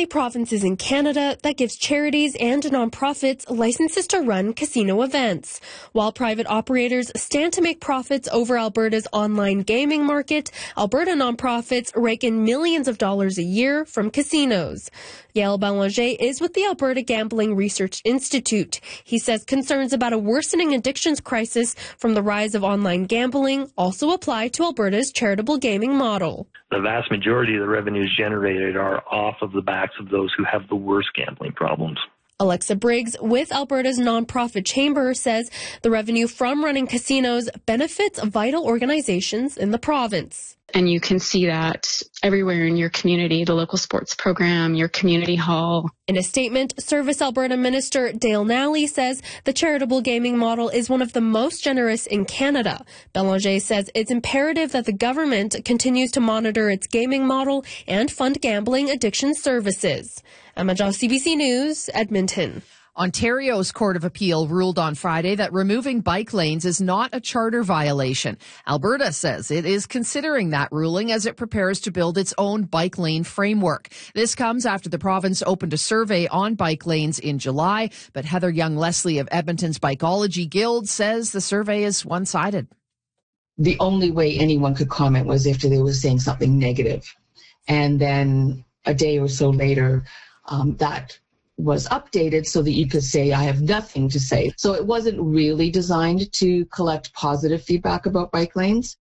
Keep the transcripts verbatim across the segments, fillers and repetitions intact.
only provinces in Canada that gives charities and nonprofits licenses to run casino events. While private operators stand to make profits over Alberta's online gaming market, Alberta nonprofits rake in millions of dollars a year from casinos. Yael Belanger is with the Alberta Gambling Research Institute. He says concerns about a worsening addictions crisis from the rise of online gambling also apply to Alberta's charitable gaming model. The vast majority of the revenues generated are off of the backs of those who have the worst gambling problems. Alexa Briggs with Alberta's nonprofit chamber says the revenue from running casinos benefits vital organizations in the province. And you can see that everywhere in your community, the local sports program, your community hall. In a statement, Service Alberta Minister Dale Nally says the charitable gaming model is one of the most generous in Canada. Belanger says it's imperative that the government continues to monitor its gaming model and fund gambling addiction services. Emma Joss, C B C News, Edmonton. Ontario's Court of Appeal ruled on Friday that removing bike lanes is not a charter violation. Alberta says it is considering that ruling as it prepares to build its own bike lane framework. This comes after the province opened a survey on bike lanes in July, but Heather Young-Leslie of Edmonton's Bikeology Guild says the survey is one-sided. The only way anyone could comment was if they were saying something negative. And then a day or so later, um, that was updated so that you could say, I have nothing to say. So it wasn't really designed to collect positive feedback about bike lanes.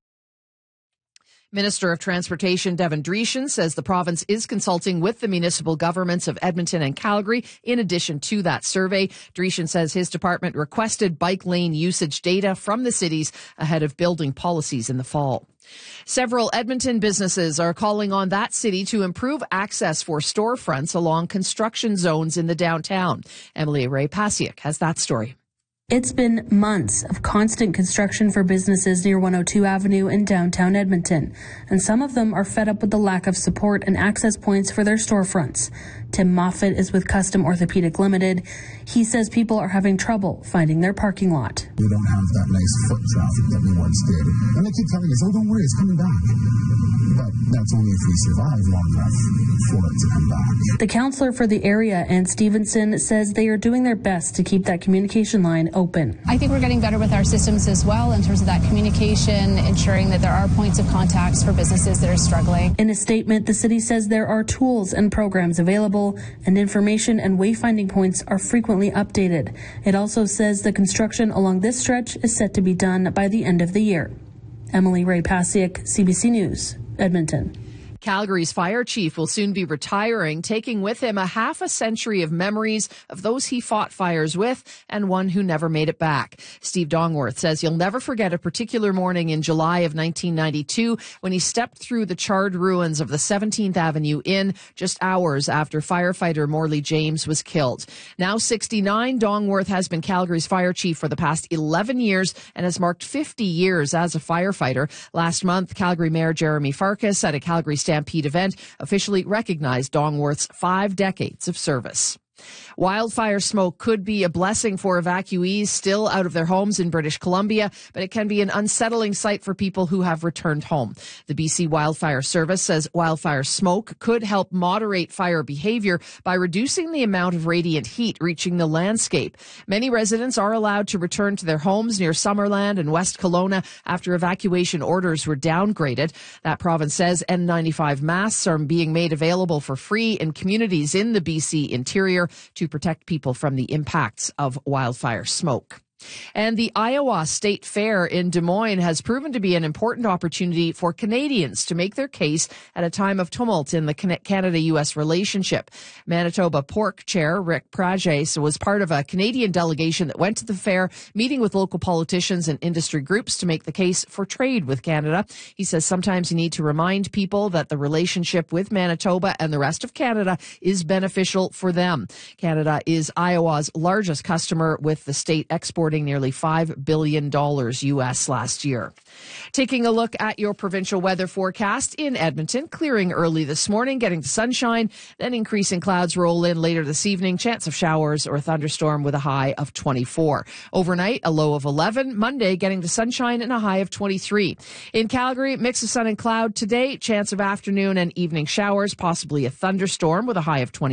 Minister of Transportation Devin Dreeshen says the province is consulting with the municipal governments of Edmonton and Calgary in addition to that survey. Dreeshen says his department requested bike lane usage data from the cities ahead of building policies in the fall. Several Edmonton businesses are calling on that city to improve access for storefronts along construction zones in the downtown. Emily Ray Pasiak has that story. It's been months of constant construction for businesses near one oh two Avenue in downtown Edmonton, and some of them are fed up with the lack of support and access points for their storefronts. Tim Moffat is with Custom Orthopedic Limited. He says people are having trouble finding their parking lot. We don't have that nice foot traffic that we once did. And they keep telling us, oh, don't worry, it's coming back. But that's only if we survive long enough for it to come back. The councillor for the area, Ann Stevenson, says they are doing their best to keep that communication line open. I think we're getting better with our systems as well in terms of that communication, ensuring that there are points of contacts for businesses that are struggling. In a statement, the city says there are tools and programs available, and information and wayfinding points are frequently updated. It also says the construction along this stretch is set to be done by the end of the year. Emily Ray Pasiak, C B C News, Edmonton. Calgary's fire chief will soon be retiring, taking with him a half a century of memories of those he fought fires with and one who never made it back. Steve Dongworth says he'll never forget a particular morning in July of nineteen ninety-two when he stepped through the charred ruins of the seventeenth Avenue Inn just hours after firefighter Morley James was killed. Now sixty-nine, Dongworth has been Calgary's fire chief for the past eleven years and has marked fifty years as a firefighter. Last month, Calgary Mayor Jeremy Farkas at a Calgary Stampede event officially recognized Dongworth's five decades of service. Wildfire smoke could be a blessing for evacuees still out of their homes in British Columbia, but it can be an unsettling sight for people who have returned home. The B C Wildfire Service says wildfire smoke could help moderate fire behavior by reducing the amount of radiant heat reaching the landscape. Many residents are allowed to return to their homes near Summerland and West Kelowna after evacuation orders were downgraded. That province says N ninety-five masks are being made available for free in communities in the B C interior to protect people from the impacts of wildfire smoke. And the Iowa State Fair in Des Moines has proven to be an important opportunity for Canadians to make their case at a time of tumult in the Canada-U S relationship. Manitoba Pork Chair Rick Prages was part of a Canadian delegation that went to the fair, meeting with local politicians and industry groups to make the case for trade with Canada. He says sometimes you need to remind people that the relationship with Manitoba and the rest of Canada is beneficial for them. Canada is Iowa's largest customer, with the state exporting nearly five billion dollars U S last year. Taking a look at your provincial weather forecast in Edmonton, clearing early this morning, getting to sunshine, then increasing clouds roll in later this evening, chance of showers or thunderstorm with a high of twenty-four. Overnight, a low of eleven. Monday, getting to sunshine and a high of twenty-three. In Calgary, mix of sun and cloud today, chance of afternoon and evening showers, possibly a thunderstorm with a high of twenty.